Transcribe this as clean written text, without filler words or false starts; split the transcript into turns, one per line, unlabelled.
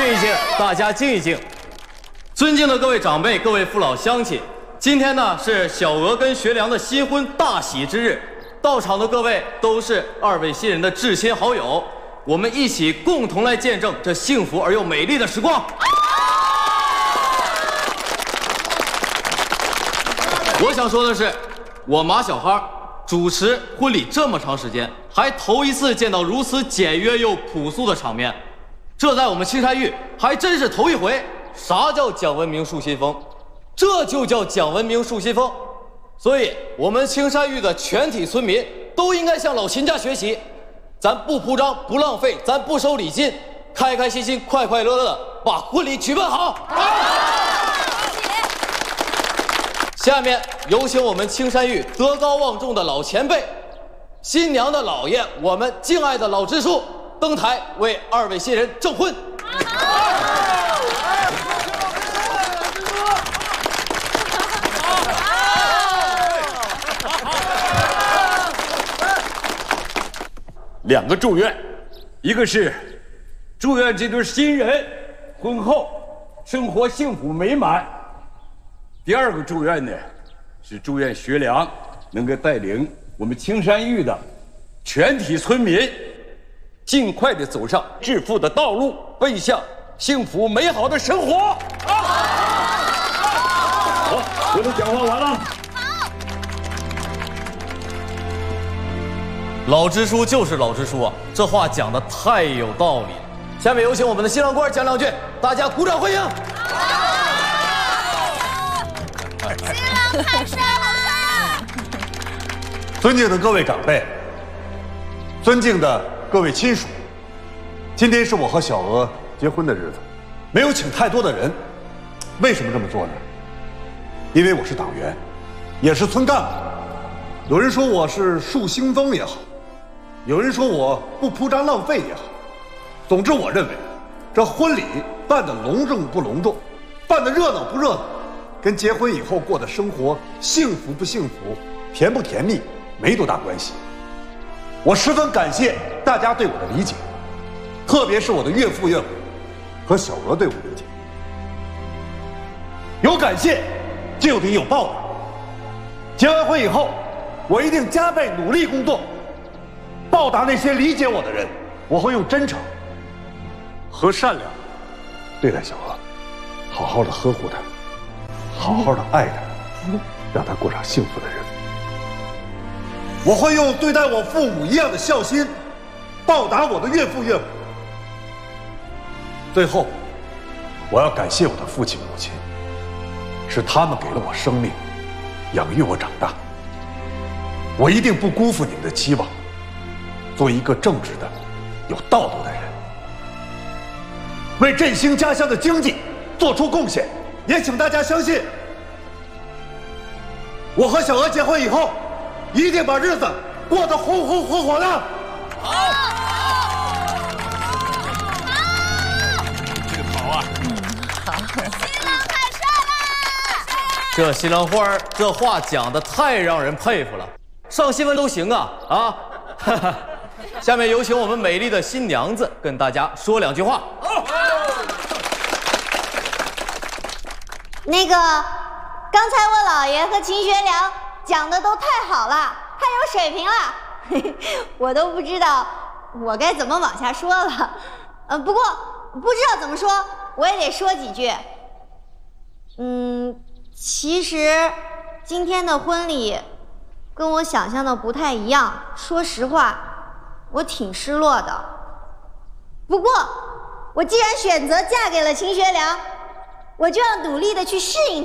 静一静，大家静一静。尊敬的各位长辈、各位父老乡亲，今天呢是小娥跟学良的新婚大喜之日，到场的各位都是二位新人的至亲好友，我们一起共同来见证这幸福而又美丽的时光。我想说的是，我马小哈主持婚礼这么长时间，还头一次见到如此简约又朴素的场面，这在我们青山峪还真是头一回。啥叫讲文明树新风？这就叫讲文明树新风。所以，我们青山峪的全体村民都应该向老秦家学习，咱不铺张，不浪费，咱不收礼金，开开心心、快快乐乐的把婚礼举办好。下面有请我们青山峪德高望重的老前辈，新娘的姥爷，我们敬爱的老支书登台为二位新人证婚。
两个祝愿，一个是祝愿这对新人婚后生活幸福美满，第二个祝愿呢是祝愿学良能够带领我们青山峪的全体村民尽快的走上致富的道路，奔向幸福美好的生活。好，我的讲话完了。
老支书就是老支书啊，这话讲得太有道理了。下面有请我们的新郎官讲两句，大家鼓掌欢迎。
新郎太帅了！
尊敬的各位长辈，尊敬的各位亲属，今天是我和小娥结婚的日子，没有请太多的人。为什么这么做呢？因为我是党员，也是村干部。有人说我是树新风也好，有人说我不铺张浪费也好，总之我认为这婚礼办得隆重不隆重，办得热闹不热闹，跟结婚以后过的生活幸福不幸福、甜不甜蜜没多大关系。我十分感谢大家对我的理解，特别是我的岳父岳母和小娥对我理解。有感谢就得有报答。结完婚以后，我一定加倍努力工作，报答那些理解我的人。我会用真诚和善良对待小娥，好好的呵护她，好好的爱她，让她过上幸福的日子。我会用对待我父母一样的孝心报答我的岳父岳母。最后，我要感谢我的父亲母亲，是他们给了我生命，养育我长大。我一定不辜负你们的期望，做一个正直的、有道德的人，为振兴家乡的经济做出贡献。也请大家相信，我和小娥结婚以后，一定把日子过得红红火火的。好，
这个好啊！
好，新郎太帅了！
这新郎花这话讲得太让人佩服了，上新闻都行啊啊！哈哈。下面有请我们美丽的新娘子跟大家说两句话。
那个，刚才我姥爷和秦学良讲的都太好了，太有水平了，我都不知道我该怎么往下说了。不过不知道怎么说，我也得说几句。其实今天的婚礼跟我想象的不太一样，说实话，我挺失落的。不过，我既然选择嫁给了秦学良，我就要努力的去适应